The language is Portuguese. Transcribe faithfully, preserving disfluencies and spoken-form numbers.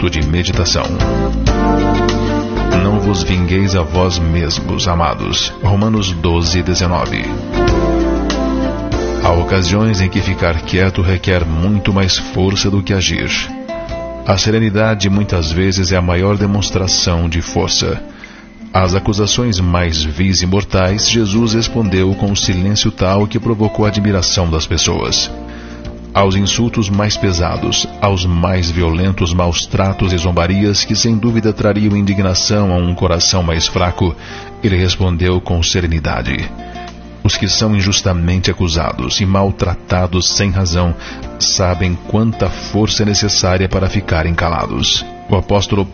momento de meditação. Não vos vingueis a vós mesmos, amados. Romanos doze, dezenove. Há ocasiões em que ficar quieto requer muito mais força do que agir. A serenidade muitas vezes é a maior demonstração de força. Às acusações mais vis e mortais, Jesus respondeu com um silêncio tal que provocou a admiração das pessoas. Aos insultos mais pesados, aos mais violentos maus tratos e zombarias que sem dúvida trariam indignação a um coração mais fraco, ele respondeu com serenidade. Os que são injustamente acusados e maltratados sem razão sabem quanta força é necessária para ficarem calados. O apóstolo